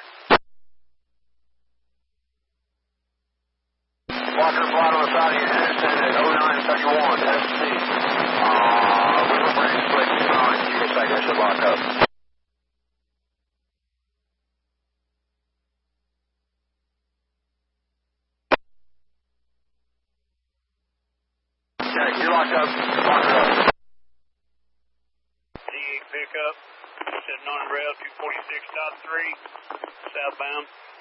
Walker, flight on the side of your head, at 0931, SC. River Branch, switch on, you can take that to lock up. Okay, you're locked up, lock it up. D8 pickup, sitting on rail 246.3, southbound.